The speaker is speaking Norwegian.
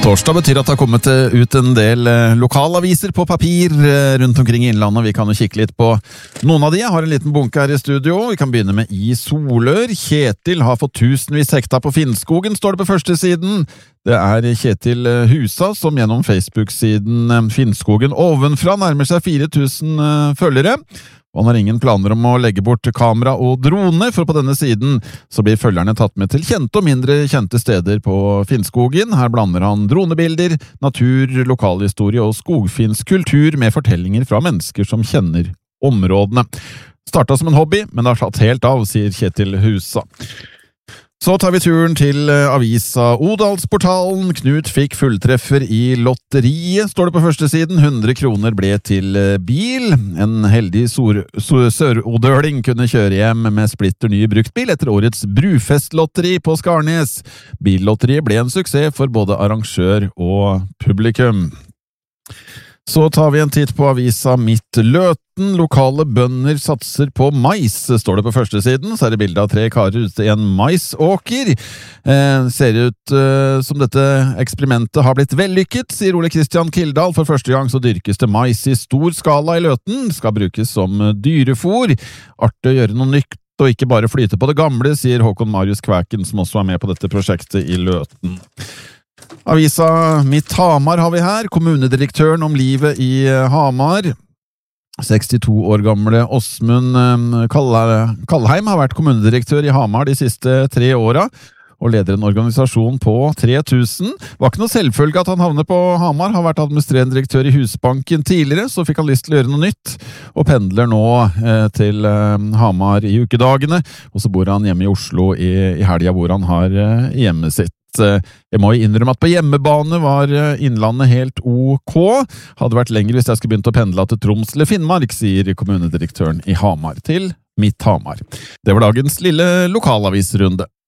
Torsdag betyr at det har kommet ut en del lokalaviser på papir rundt omkring i innlandet. Vi kan jo kikke litt på noen av de. Jeg har en liten bunke her i studio. Vi kan begynne med I Solør. Kjetil har fått tusenvis hekta på Finnskogen, står det på første siden. Det er Kjetil Husa som gjennom Facebook-siden Finnskogen ovenfra nærmer seg 4000 følgere. Og han har ingen planer om å legge bort kamera og drone, for på denne siden så blir følgerne tatt med til kjente og mindre kjente steder på Finnskogen. Her blander han dronebilder, natur, lokalhistorie og skogfinsk kultur med fortellinger fra mennesker som kjenner områdene. Startet som en hobby, men det har satt helt av, sier Kjetil Husa. Så tar vi turen til avisa Odalsportalen. Knut fikk fulltreffer I lotteriet, står det på første siden. 100 kroner ble til bil. En heldig sørodøling kunne kjøre hjem med splitter ny bruktbil etter årets brufestlotteri på Skarnes. Billotteriet ble en suksess for både arrangør og publikum. Så tar vi en titt på avisa Midtløten. Lokale bønder satser på mais, står det på første siden. Så er det bilde av 3 karer ute I en maisåker. Ser ut som dette eksperimentet har blitt vellykket, sier Ole Kristian Kildahl. For første gang så dyrkes det mais I stor skala I Løten. Skal brukes som dyrefôr. Artig å gjøre noe nytt og ikke bare flyte på det gamle, sier Håkon Marius Kvæken, som også er med på dette prosjektet I Løten. Avisa Mitt Hamar har vi her. Kommunedirektøren om livet I Hamar. 62 år gamle Åsmund Kallheim har vært kommunedirektør I Hamar de siste 3 årene, og leder en organisasjon på 3000. Det var ikke noe selvfølge at han havnet på Hamar. Har vært administrerende direktør I Husbanken tidligere, så fikk han lyst til å gjøre noe nytt, og pendler nå til Hamar I ukedagene, og så bor han hjemme I Oslo I helgen hvor han har hjemmet sitt. Jeg må innrømme at på hjemmebane var innlandet helt ok. Hadde vært lenger hvis jeg skulle begynt å pendle til Troms eller Finnmark, sier kommunedirektøren I Hamar til Mitt Hamar. Det var dagens lille lokalavisrunde.